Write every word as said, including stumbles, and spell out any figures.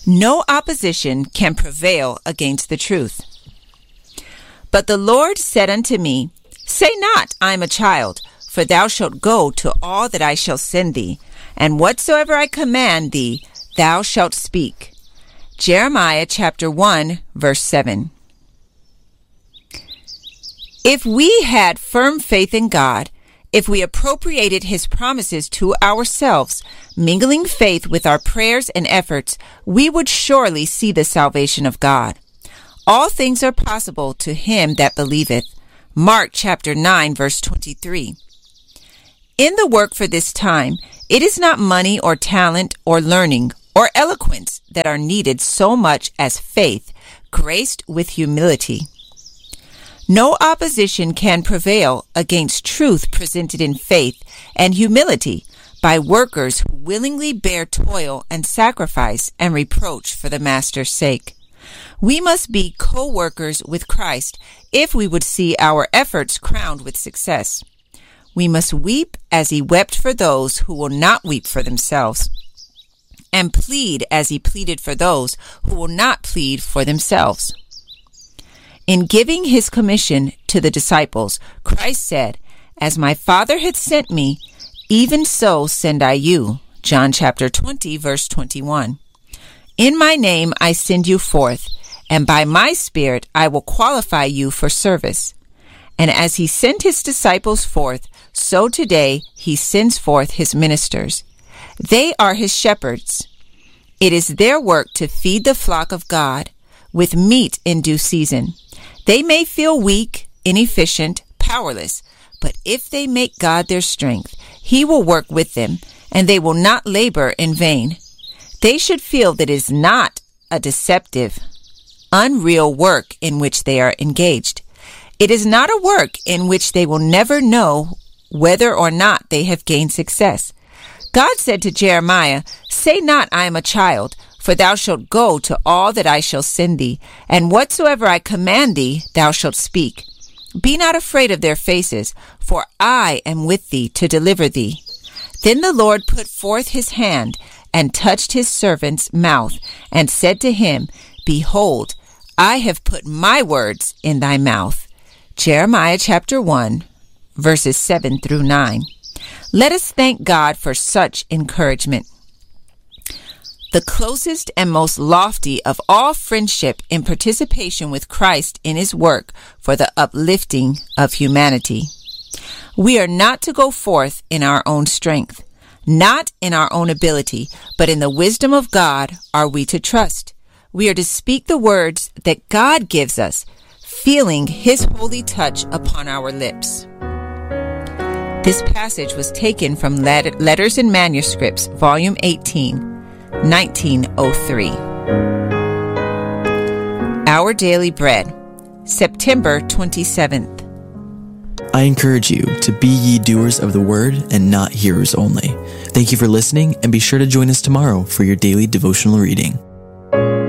No opposition can prevail against the truth. But the Lord said unto me, Say not, I am a child, for thou shalt go to all that I shall send thee, and whatsoever I command thee, thou shalt speak. Jeremiah chapter one, verse seven. If we had firm faith in God, if we appropriated his promises to ourselves, mingling faith with our prayers and efforts, we would surely see the salvation of God. All things are possible to him that believeth. Mark chapter nine, verse twenty-three. In the work for this time, it is not money or talent or learning or eloquence that are needed so much as faith, graced with humility. No opposition can prevail against truth presented in faith and humility by workers who willingly bear toil and sacrifice and reproach for the Master's sake. We must be co-workers with Christ if we would see our efforts crowned with success. We must weep as he wept for those who will not weep for themselves, and plead as he pleaded for those who will not plead for themselves. In giving his commission to the disciples, Christ said, As my Father hath sent me, even so send I you. John chapter twenty, verse twenty-one. In my name I send you forth, and by my Spirit I will qualify you for service. And as he sent his disciples forth, so today he sends forth his ministers. They are his shepherds. It is their work to feed the flock of God with meat in due season. They may feel weak, inefficient, powerless, but if they make God their strength, he will work with them, and they will not labor in vain. They should feel that it is not a deceptive, unreal work in which they are engaged. It is not a work in which they will never know whether or not they have gained success. God said to Jeremiah, Say not, I am a child, for thou shalt go to all that I shall send thee, and whatsoever I command thee, thou shalt speak. Be not afraid of their faces, for I am with thee to deliver thee. Then the Lord put forth his hand, and touched his servant's mouth, and said to him, Behold, I have put my words in thy mouth. Jeremiah chapter one, verses seven through nine. Let us thank God for such encouragement. The closest and most lofty of all friendship in participation with Christ in his work for the uplifting of humanity. We are not to go forth in our own strength, not in our own ability, but in the wisdom of God are we to trust. We are to speak the words that God gives us, feeling his holy touch upon our lips. This passage was taken from Letters and Manuscripts, Volume eighteen, nineteen oh three. Our Daily Bread, September twenty-seventh. I encourage you to be ye doers of the word and not hearers only. Thank you for listening, and be sure to join us tomorrow for your daily devotional reading.